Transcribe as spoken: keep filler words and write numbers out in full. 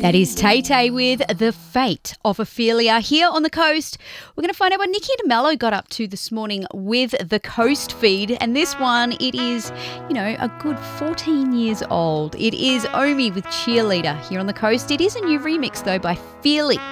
That is Tay Tay with The Fate of Ophelia here on the coast. We're going to find out what Nikki and Mello got up to this morning with the Coast Feed. And this one, it is, you know, a good fourteen years old. It is Omi with Cheerleader here on the coast. It is a new remix, though, by Feely.